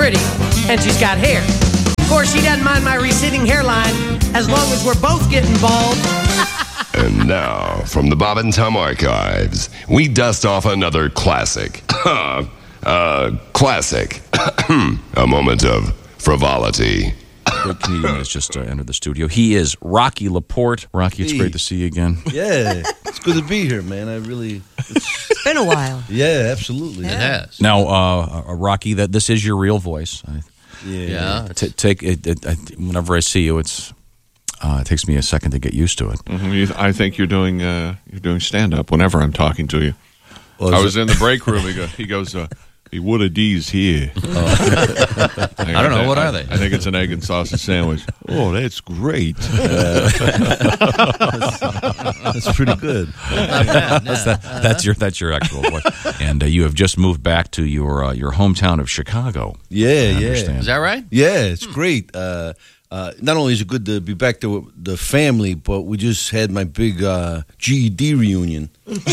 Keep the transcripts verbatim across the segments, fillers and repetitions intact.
pretty, and she's got hair. Of course, she doesn't mind my receding hairline as long as we're both getting bald. And now, from the Bob and Tom archives, we dust off another classic. uh, classic. A moment of frivolity. Great comedian has just uh, entered the studio. He is Rocky Laporte. Rocky, it's Hey. great to see you again. Yeah, it's good to be here, man. I really, it's, It's been a while. yeah, absolutely. Yeah. It has. Now, uh, uh, Rocky, that this is your real voice. I, Yeah, Yeah. t- take it, it, I, whenever I see you, it's uh, it takes me a second to get used to it. Mm-hmm. You, I think you're doing uh, you're doing stand up whenever I'm talking to you. Well, I is was it- in the break room. He, go, he goes, uh, "He would have D's here." I don't know. What are they? I think it's an egg and sausage sandwich. Oh, that's great. That's pretty good. That's, that, that's your that's your actual voice. And uh, you have just moved back to your uh, your hometown of Chicago. Yeah, I yeah, understand. Is that right? yeah. It's great. Uh, uh, not only is it good to be back to the family, but we just had my big uh, G E D reunion.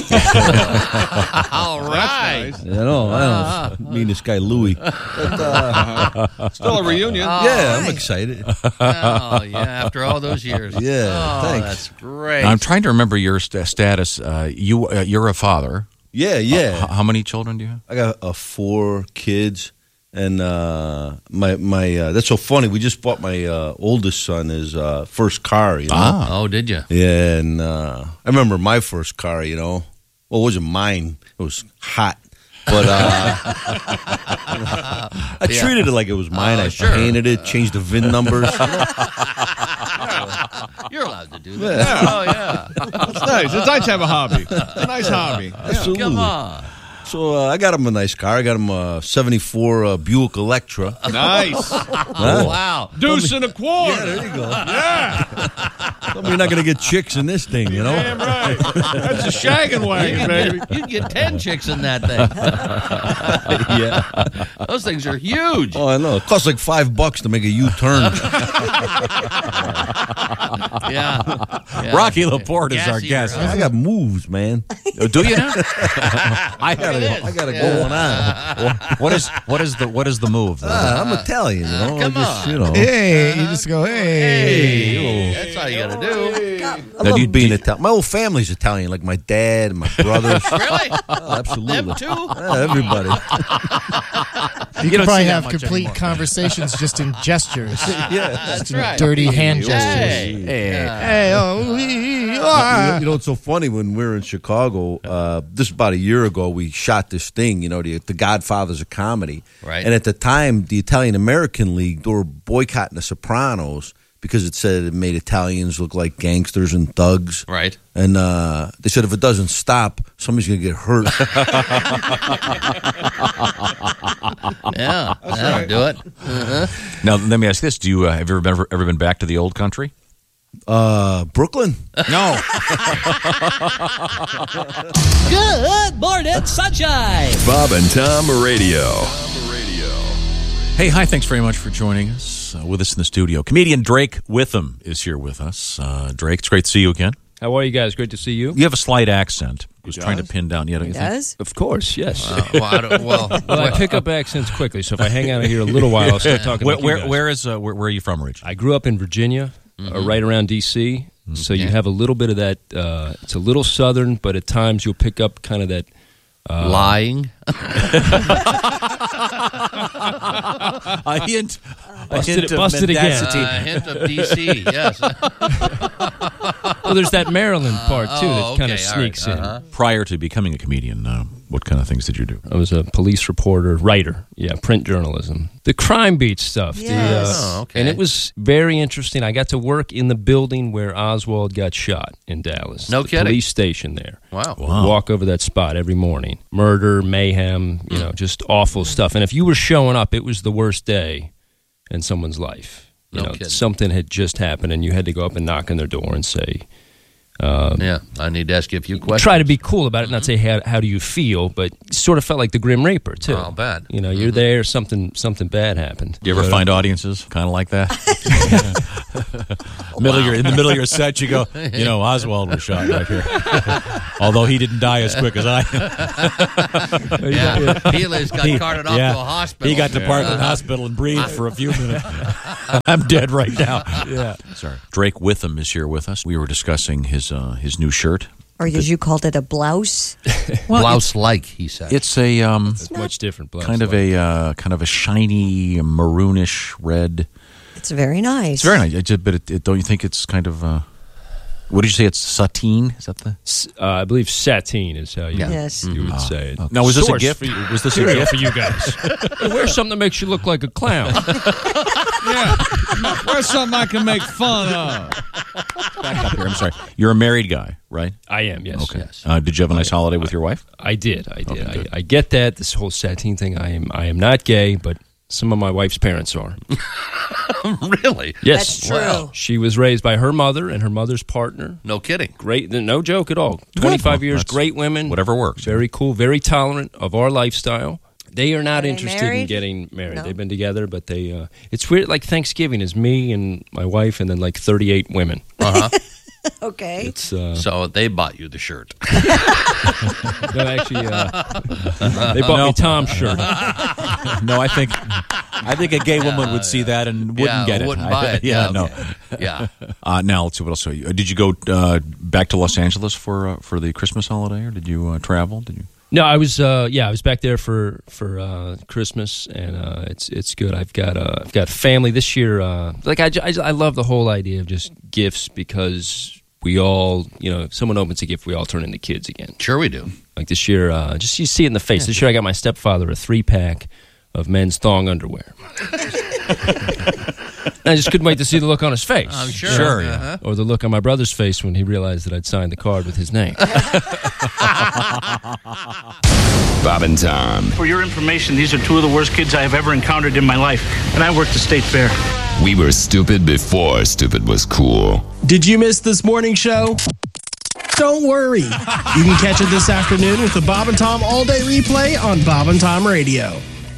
All right. I know, I know. Me and this guy Louie. But, uh, Still a reunion. yeah, I'm excited. Oh, yeah. After all those years. Yeah, Oh, thanks. that's great. Now, I'm trying to remember your st- status. Uh, you uh, you're a father. Yeah, yeah. H- how many children do you have? I got uh, four kids, and uh, my my. Uh, that's so funny. We just bought my uh, oldest son his uh, first car. You know? Ah. Oh, did you? Yeah, and uh, I remember my first car. You know, well, it wasn't mine. It was hot, but uh, I treated it like it was mine. Oh, I sure. painted it, changed the V I N numbers. You know? You're allowed to do that. Oh, yeah. It's nice. It's nice to have a hobby. It's a nice hobby. Absolutely. Come on. So uh, I got him a nice car. I got him a seventy-four uh, Buick Electra. Nice. Oh, wow. Deuce and a quarter. There you go. Yeah. Tell me you're not going to get chicks in this thing, you know? Damn right. That's a shaggin' wagon, baby. You can get ten chicks in that thing. Yeah. Those things are huge. Oh, I know. It costs like five bucks to make a U-turn. Yeah. Yeah. Rocky Laporte is our Gassy, guest. right? I got moves, man. Oh, do you now? I It is. I got it Yeah. going on. What is what is the what is the move? though? Ah, I'm Italian, you know. Come I just, on. you know. Hey, you just go, hey. Hey, that's all you got to do. I Now, love do you- being do you- Italian. My whole family's Italian, like my dad and my brothers. Really? Oh, absolutely. Them too? Yeah, everybody. You, don't can probably see that have much complete anymore. conversations just in gestures. Yeah. That's right. Dirty hand gestures. Hey. Hey, oh, we You know, are. you know, it's so funny when we were in Chicago. Uh, this is about a year ago. We shot this thing, you know, the, the Godfathers of comedy. Right. And at the time, the Italian American League, they were boycotting The Sopranos because it said it made Italians look like gangsters and thugs. Right. And uh, they said if it doesn't stop, somebody's going to get hurt. Yeah. That'll do it. Now let me ask this: Do you uh, have you ever been ever, ever been back to the old country? uh, Brooklyn? No. Good morning, sunshine. Bob and Tom Radio. Hey, hi! Thanks very much for joining us. Uh, with us in the studio, comedian Drake Witham is here with us. Uh, Drake, it's great to see you again. How are you guys? Great to see you. You have a slight accent. I was trying to pin down. Yeah, don't you think? Does? Of course, yes. Uh, well, I don't, well, well, I pick up accents quickly, so if I hang out here a little while, I'll start talking Where, like you where, guys. where is uh, where, where are you from, Rich? I grew up in Virginia, uh, right around D C, so you Yeah. have a little bit of that. Uh, it's a little southern, but at times you'll pick up kind of that. Uh, lying. A hint. A Busted hint it- of busted again. mendacity. Uh, hint of D C, yes. Well, there's that Maryland part too oh, that kind okay, of all right, sneaks uh-huh. in. Prior to becoming a comedian, uh, what kind of things did you do? I was a police reporter, writer, yeah, print journalism, the crime beat stuff. the, Yes. uh, Oh, okay. And it was very interesting. I got to work in the building where Oswald got shot in Dallas. No the kidding. Police station there. Wow. Wow. Walk over that spot every morning. Murder, mayhem, you know, just awful stuff. And if you were showing up, it was the worst day in someone's life. You No know, kidding. something had just happened, and you had to go up and knock on their door and say, Um, Yeah, I need to ask you a few questions. try to be cool about it, not say how how do you feel, but sort of felt like the Grim Reaper too. Oh, bad. You know, you're there, something something bad happened. Do you ever But, find audiences kind of like that? middle of your, in the middle of your set, you go, you know, Oswald was shot right here. Although he didn't die as quick as I. Yeah, Healy's got carted off yeah. to a hospital. He got to Parkland Uh, Hospital and breathed for a few minutes. I'm dead right now. Yeah. Sorry. Drake Witham is here with us. We were discussing his uh, his new shirt. Or as you called it, a blouse. Blouse-like, he said. It's a um, It's much different. Blouse kind of like. a uh, kind of a shiny maroonish red. It's very nice. It's very nice. It just, but it, it, don't you think it's kind of? Uh, what did you say? It's sateen? Is that the? S- Uh, I believe sateen is how you, Yeah. Yes. you would say it. Now, was this a Source gift? for you- Was this a material gift? for you guys? Hey, wear something that makes you look like a clown. Yeah. Where's something I can make fun of? Back up here. I'm sorry. You're a married guy, right? I am, yes. Okay. Yes. Uh, did you have a nice holiday with your wife? I did. I did. Okay, good. I, I get that. This whole sateen thing. I am. I am not gay, but some of my wife's parents are. Really? Yes. That's true. Wow. She was raised by her mother and her mother's partner. No kidding. Great. No joke at all. twenty-five Well, years. that's- Great women. Whatever works. Very cool. Very tolerant of our lifestyle. They are not Are they interested in married? getting married. No. They've been together, but they. Uh, it's weird. Like Thanksgiving is me and my wife, and then like thirty-eight women. Uh-huh. Okay. It's uh, So they bought you the shirt. no, actually, uh, they bought No. me Tom's shirt. No, I think I think a gay woman would see that and wouldn't yeah, get it. wouldn't I- buy it. Yeah, Yeah, no. okay. Yeah. Uh, now let's see what else. Are you, uh, did you go uh, back to Los Angeles for uh, for the Christmas holiday, or did you uh, travel? Did you? No, I was. Uh, yeah, I was back there for for uh, Christmas, and uh, it's it's good. I've got uh, I've got family this year. Uh, like I, I, I love the whole idea of just gifts because we all, you know, if someone opens a gift, we all turn into kids again. Sure we do. Like this year, uh, just you see it in the face. This year, I got my stepfather a three pack of men's thong underwear. And I just couldn't wait to see the look on his face. I'm sure. Sure, yeah. Uh-huh. Or the look on my brother's face when he realized that I'd signed the card with his name. Bob and Tom. For your information, these are two of the worst kids I have ever encountered in my life, and I work the state fair. We were stupid before stupid was cool. Did you miss this morning show? Don't worry. You can catch it this afternoon with the Bob and Tom All Day Replay on Bob and Tom Radio.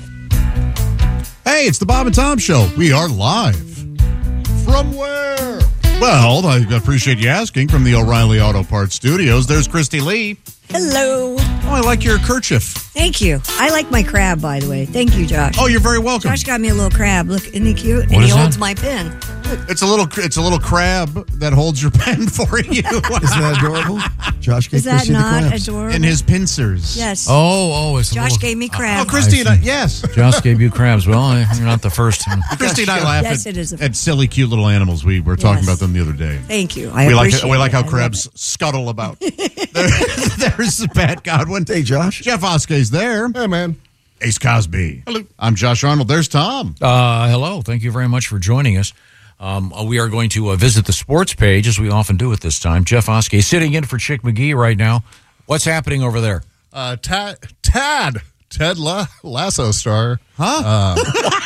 Hey, it's the Bob and Tom Show. We are live. From where? Well, I appreciate you asking. From the O'Reilly Auto Parts Studios, there's Christy Lee. Hello. Oh, I like your kerchief. Thank you. I like my crab, by the way. Thank you, Josh. Oh, you're very welcome. Josh got me a little crab. Look, isn't he cute? And What he is that? holds my pen. It's a little it's a little crab that holds your pen for you. Isn't that adorable? Josh gave Is that Christy the not crabs. adorable? In his pincers. Yes. Oh, oh, it's a Josh little... gave me crab. Oh, Christina, yes. Josh gave you crabs. Well, you're not the first. Christy and I laugh Yes, at, it is a- at silly, cute little animals. We were talking Yes. about them the other day. Thank you. I we like appreciate we like it. how I love crabs it. scuttle about. there, there's Pat Godwin. Hey, Josh. Jeff Oskey's there. Hey, man. Ace Cosby. Hello. I'm Josh Arnold. There's Tom. Uh, hello. Thank you very much for joining us. Um, uh, we are going to uh, visit the sports page, as we often do at this time. Jeff Oskey sitting in for Chick McGee right now. What's happening over there? Uh, Tad, Tad, Ted La- Lasso star. Huh?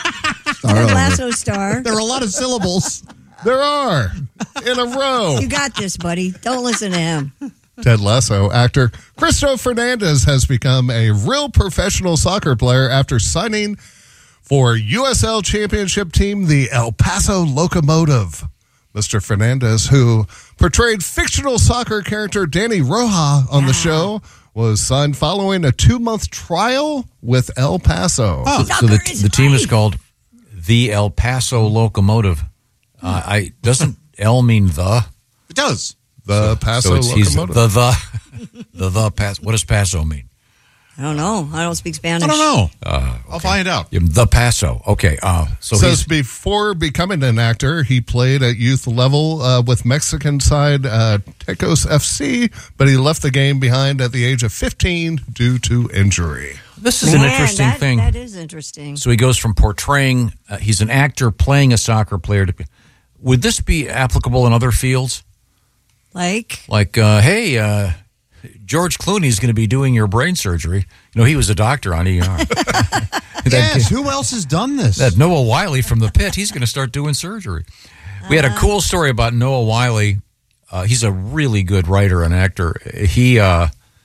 Ted Lasso star. There are a lot of syllables. There are. In a row. You got this, buddy. Don't listen to him. Ted Lasso actor Cristo Fernandez has become a real professional soccer player after signing for U S L championship team, the El Paso Locomotive. Mister Fernandez, who portrayed fictional soccer character Danny Roja on the show, was signed following a two-month trial with El Paso. Oh, so the, the team is called the El Paso Locomotive. Uh, I doesn't L mean the? It does. The Paso so it's, he's Locomotive. the the the the Paso. What does Paso mean? I don't know. I don't speak Spanish. I don't know. Uh, I'll find out. The Paso. Okay. Uh, so Says he's, before becoming an actor, he played at youth level uh, with Mexican side uh, Tecos F C, but he left the game behind at the age of fifteen due to injury. This is Man, an interesting that, thing. That is interesting. So he goes from portraying, uh, he's an actor playing a soccer player. To, would this be applicable in other fields? Like? Like, uh, hey, uh, George Clooney's going to be doing your brain surgery. You know, he was a doctor on E R. Yes, who else has done this? That Noah Wiley from The Pit, he's going to start doing surgery. We had a cool story about Noah Wiley uh, he's a really good writer and actor. He uh,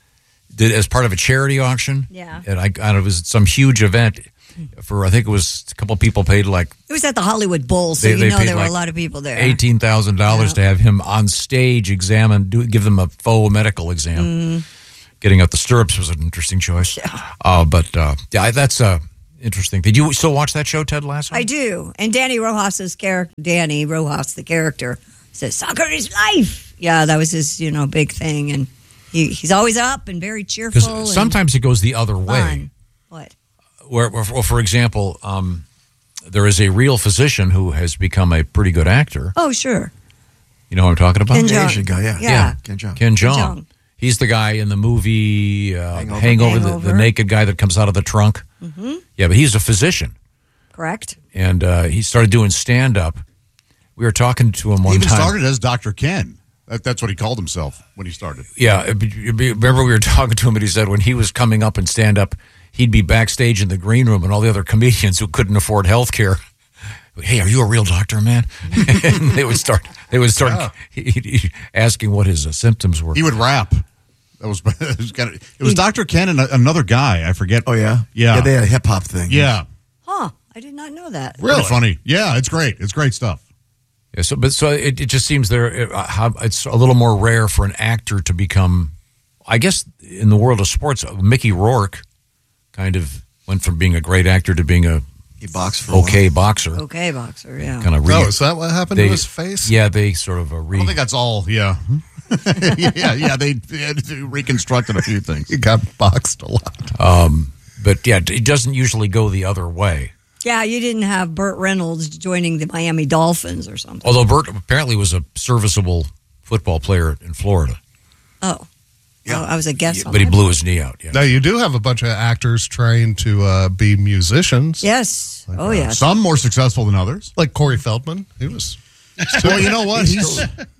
did as part of a charity auction. Yeah. And I, I it was some huge event for, I think it was a couple people paid like It was at the Hollywood Bowl, so They- you they know paid there were like a lot of people there. eighteen thousand dollars to have him on stage examine, do, give them a faux medical exam. Mm. Getting out the stirrups was an interesting choice. Uh, but uh, yeah, that's uh, interesting. Did you still watch that show, Ted Lasso? I do. And Danny Rojas's character, Danny Rojas, the character, says, soccer is life. Yeah, that was his, you know, big thing. And he, he's always up and very cheerful. Because sometimes it goes the other way. fun. What? Where, where, well, for example, um, there is a real physician who has become a pretty good actor. Oh, sure. You know what I'm talking about? Ken Jeong. Asian guy, yeah. Yeah. Ken Jeong. Ken Jeong. Ken Jeong. He's the guy in the movie uh, Hangover. Hangover, the, Hangover. the naked guy that comes out of the trunk. Mm-hmm. Yeah, but he's a physician. Correct. And uh, he started doing stand-up. We were talking to him one He even time. started as Doctor Ken. That, that's what he called himself when he started. Yeah, it'd be- it'd be- remember we were talking to him, and he said when he was coming up and stand up, he'd be backstage in the green room, and all the other comedians who couldn't afford health care. Hey, are you a real doctor, man? And they would start. They would start Yeah. he- he- asking what his uh, symptoms were. He would rap. That was it was, kind of, it was Doctor Ken and a, another guy. I forget. Oh, yeah? Yeah. Yeah, they had a hip hop thing. Yeah. Huh. I did not know that. Really funny. Yeah, it's great. It's great stuff. Yeah, so but so it, it just seems there it, uh, how, it's a little more rare for an actor to become. I guess in the world of sports, uh, Mickey Rourke kind of went from being a great actor to being a He boxed for a okay boxer. Okay, boxer, yeah. Kind of. Oh, is that what happened to his face? Yeah, they sort of uh, re. I don't think that's all. Yeah. yeah, yeah. They, they had to reconstructed a few things. He got boxed a lot. Um, but yeah, it doesn't usually go the other way. Yeah, you didn't have Burt Reynolds joining the Miami Dolphins or something. Although Burt apparently was a serviceable football player in Florida. Oh. Yeah. Oh, I was a guess on But he that. blew his knee out. Yeah. Now, you do have a bunch of actors trained to uh, be musicians. Yes. Oh, yes. Some more successful than others. Like Corey Feldman. He was. Well, you know what? He's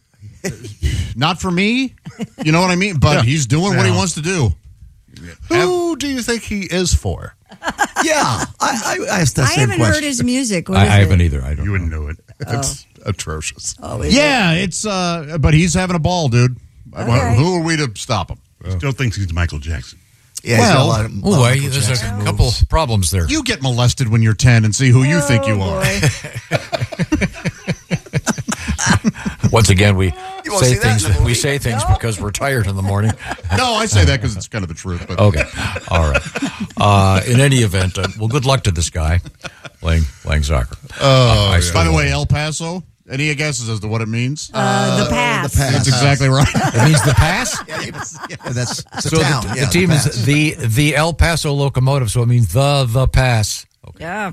not for me. You know what I mean? But Yeah. he's doing what he Yeah. wants to do. Who do you think he is for? Yeah, I, I, I asked that I same haven't question. heard his music. What I, is I haven't it? either. I don't. You wouldn't know it. It's atrocious. Oh, is Yeah, it's. uh But he's having a ball, dude. Okay. Who are we to stop him? Still thinks he's Michael Jackson. Yeah, he's got a lot of, Oh, lot of I, Michael there's Jackson a moves. couple problems there. You get molested when you're ten and see who you think you Oh, are. Once again, we won't say see that things. in the We movie. say things because we're tired in the morning. No, I say that because it's kind of the truth. But Okay, all right. Uh, in any event, uh, well, good luck to this guy playing playing soccer. Oh, I yeah. still by the don't way, know. El Paso. Any guesses as to what it means? Uh, the pass. the pass. That's exactly right. It means the pass. Yeah, you- yeah, that's it's a So town. the, yeah, the team pass. is the the El Paso Locomotive. So it means the the pass. Yeah.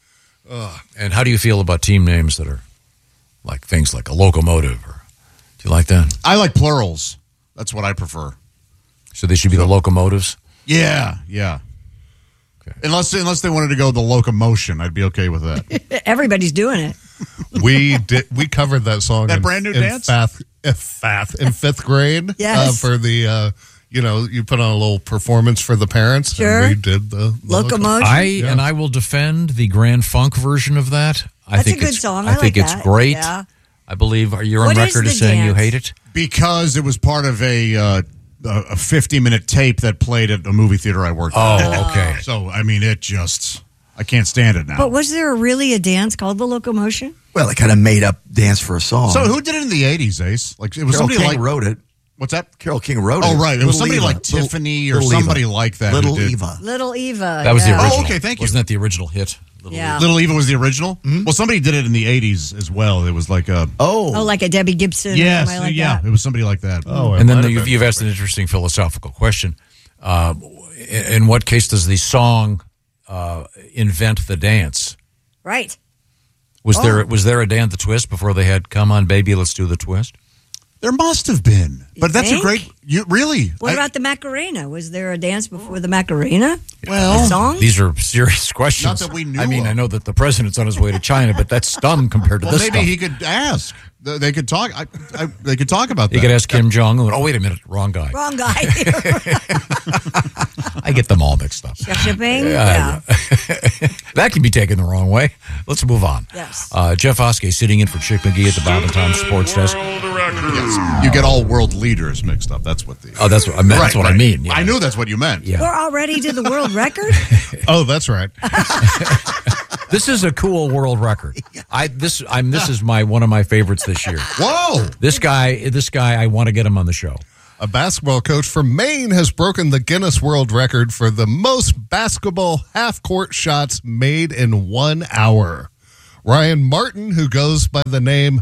And how do you feel about team names that are like things like a locomotive? Or do you like that? I like plurals. That's what I prefer. So they should be the locomotives. Yeah, yeah. Okay. Unless unless they wanted to go the locomotion, I'd be okay with that. Everybody's doing it. We did. We covered that song. That in, brand new in dance? Fath, in Fath in fifth grade. Yes. Uh, for the, uh, you know, you put on a little performance for the parents. Sure. And we did the, the Locomotion. I Yeah. and I will defend the Grand Funk version of that. I That's a think good it's, song. I, I think like it's that. great. Yeah. I believe you're on What is record the as saying you dance? hate it. Because it was part of a uh, a fifty minute tape that played at a movie theater I worked at. Oh, okay. So I mean, it just I can't stand it now. But was there really a dance called the Locomotion? Well, they kind of made up dance for a song. so who did it in the eighties, Ace? Like it was Carole somebody King like wrote it. what's that? Carole King wrote it. Oh, right. It was Little somebody Eva. like Little- Tiffany or Little somebody Eva. like that. who Little did- Eva. Little Eva. That was yeah. the original. Oh, okay, thank you. Wasn't that the original hit? Little Yeah. Little Eva was the original. Well, somebody did it in the eighties as well. It was like a Oh, Oh, like a Debbie Gibson. yes, or somebody like yeah. that. It was somebody like that. Oh, it And then might the, have you've, been. you've asked an interesting philosophical question. Uh, in, in what case does the song uh, invent the dance? Right. Was Oh. there was there a Dan the Twist before they had "Come on, baby, let's do the twist"? There must have been, but that's think? a great. You really? What I- about the Macarena? Was there a dance before the Macarena? Well, a song? These are serious questions. Not that we knew I mean, of. I know that the president's on his way to China, but that's dumb compared to Well, this maybe stuff. he could ask. They they could talk. I, I, they could talk about that. You could ask Kim Jong Un. Oh, wait a minute, wrong guy. Wrong guy. I get them all mixed up. Shipping? Yeah. That can be taken the wrong way. Let's move on. Yes. Uh, Jeff Oskey sitting in for Chick McGee at the Bob and Tom Sports Desk. record. Yes. You get all world leaders mixed up. That's what the. Oh, that's what I meant. That's what I mean. Yeah. I knew that's what you meant. We're already to the world record? Oh, that's right. This is a cool world record. I this I'm this is my one of my favorites this year. Whoa! This guy, this guy, I want to get him on the show. A basketball coach from Maine has broken the Guinness World Record for the most basketball half-court shots made in one hour. Ryan Martin, who goes by the name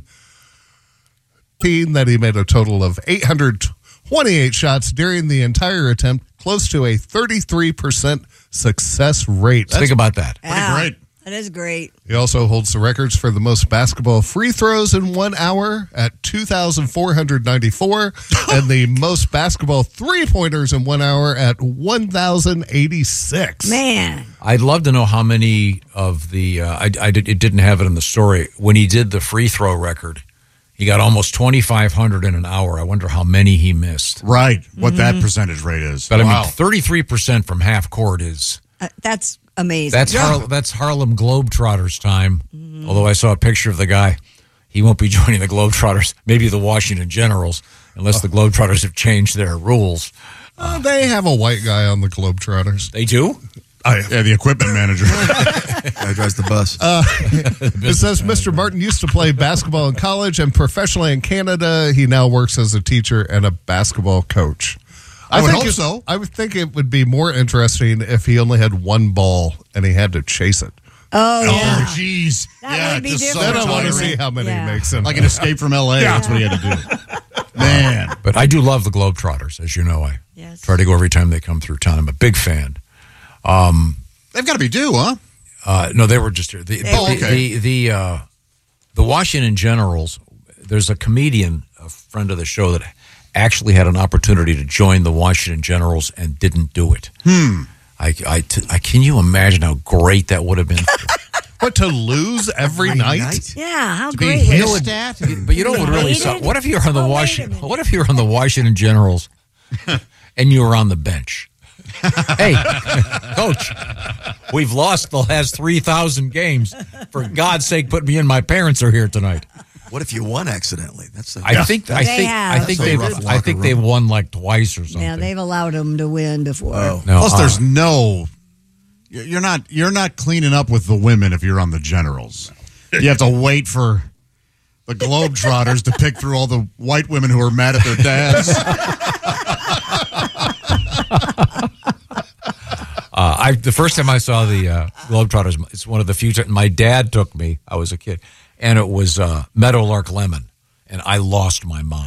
Peen, that he made a total of eight hundred twenty-eight shots during the entire attempt, close to a thirty-three percent success rate. Think about that. Yeah, great. That is great. He also holds the records for the most basketball free throws in one hour at two thousand four hundred ninety-four and the most basketball three-pointers in one hour at one thousand eighty-six. Man. I'd love to know how many of the, uh, I, I did, it didn't have it in the story. When he did the free throw record, he got almost twenty-five hundred in an hour. I wonder how many he missed. Right. What Mhm. that percentage rate is. But I Wow. mean, thirty-three percent from half court is... Uh, that's amazing. That's Har- that's Harlem Globetrotters time. Although I saw a picture of the guy. He won't be joining the Globetrotters, maybe the Washington Generals, unless the Globetrotters have changed their rules. Uh, they have a white guy on the Globetrotters. They do? I, yeah, the equipment manager. Guy drives the bus. Uh, it says Mister Martin used to play basketball in college and professionally in Canada. He now works as a teacher and a basketball coach. I would think hope it- so. I would think it would be more interesting if he only had one ball and he had to chase it. Oh, yeah. Oh, jeez. That yeah, would be just so different. Then I want to tiring. see how many Yeah. he makes in. Like an escape from L A. Yeah. That's what he had to do. Man. But I do love the Globetrotters, as you know. I Yes. try to go every time they come through town. I'm a big fan. Um, They've got to be due, huh? uh, no, they were just here. The, Oh, the, okay. the, the, uh, the Washington Generals, there's a comedian, a friend of the show, that actually had an opportunity to join the Washington Generals and didn't do it. Hmm. I, I, t- I, can you imagine how great that would have been? But to lose every night? Yeah, how To be great was hissed it? at? But you know what would really Hated? suck? What if you're on the Oh, wait a Washington? minute. What if you're on the Washington Generals and you were on the bench? Hey, coach, we've lost the last three thousand games. For God's sake, put me in. My parents are here tonight. What if you won accidentally? That's the, I think. I They think. have. I think That's a they've. rough I think locker they've room. won like twice or something. Yeah, they've allowed him to win before. Oh. No, Plus, uh, there's no. You're not. You're not cleaning up with the women if you're on the Generals. You have to wait for the Globetrotters to pick through all the white women who are mad at their dads. Uh, I the first time I saw the uh, Globetrotters, it's one of the few times my dad took me. I was a kid, and it was uh, Meadowlark Lemon, and I lost my mind.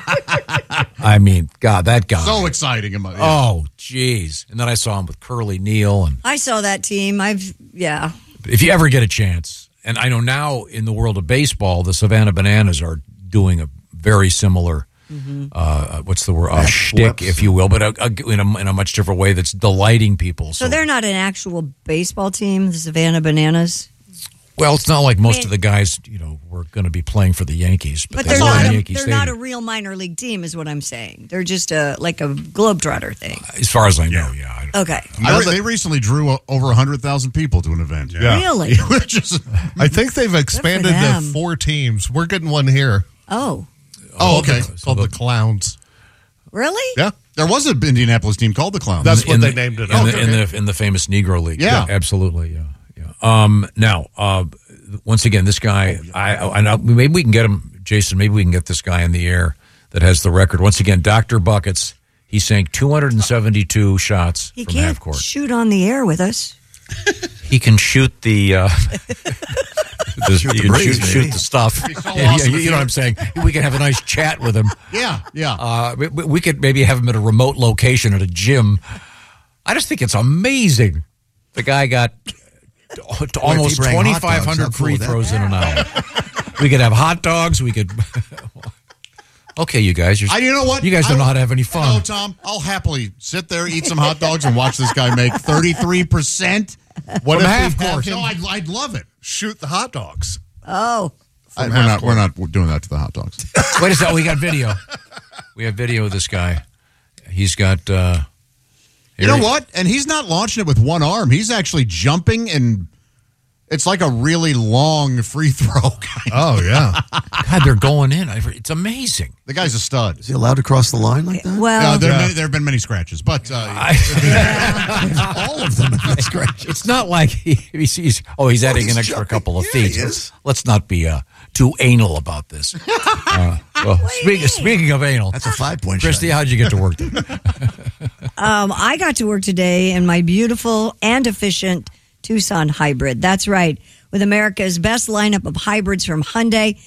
I mean, God, that guy. So exciting. in my- yeah. Oh, jeez. And then I saw him with Curly Neal. And I saw that team. I've, yeah. if you ever get a chance, and I know now in the world of baseball, the Savannah Bananas are doing a very similar, uh, what's the word, uh, shtick, if you will, but a, a, in, a, in a much different way that's delighting people. So they're not an actual baseball team, the Savannah Bananas? Well, it's not like most mean- of the guys, you know, were going to be playing for the Yankees, but, But they they're were not. in A, Yankee they're Stadium. not a real minor league team, is what I'm saying. They're just a like a Globetrotter thing. As far as I know, yeah. I don't- Okay. I re- they recently drew o- over one hundred thousand people to an event. Yeah. Really? Which is- I think they've expanded to them. four teams. We're getting one here. Oh, oh, okay. It's called the Clowns. really? Yeah. There was an Indianapolis team called the Clowns. That's what in they the, named it in, after. the, in the in the famous Negro League. Yeah. absolutely. Yeah, yeah. Um, now, uh, once again, this guy, I, I know maybe we can get him, Jason. Maybe we can get this guy in the air that has the record. Once again, Doctor Buckets. He sank two hundred seventy-two shots He from can't half court. shoot on the air with us. He can shoot the. Uh, the Shoot the you can breeze, shoot, shoot maybe. the stuff. so Yeah, awesome you, if you know you- what I'm saying? We can have a nice chat with him. yeah, yeah. Uh, we, we could maybe have him at a remote location at a gym. I just think it's amazing. The guy got to almost bring hot dogs, twenty-five hundred how cool free would that throws in an hour. We could have hot dogs. We could. Okay, you guys. You're, I, you know what? You guys don't I- know how to have any No, fun. Tom. I'll happily sit there, eat some hot dogs, and watch this guy make thirty-three percent. What From if half we have court. him No, I'd, I'd love it. shoot the hot dogs? Oh, I, From we're half not. court. We're not doing that to the hot dogs. Wait a second. We got video. We have video of this guy. He's got. Uh, You know what? And he's not launching it with one arm. He's actually jumping and It's like a really long free throw. Kind Oh, yeah. God, they're going in. I- It's amazing. The guy's a stud. Is he allowed to cross the line like that? Well, Uh, there, Yeah. have been, there have been many scratches, but uh, All of them have been scratches. It's not like he, he's, he's oh he's adding he's an extra jumping. couple of Yeah, feet. he Let's, is. let's not be uh, too anal about this. Uh, well, speaking speaking of anal, That's a five-point Christy, shot. how'd you get to work? Today? Um, I got to work today in my beautiful and efficient Tucson hybrid. That's right. With America's best lineup of hybrids from Hyundai,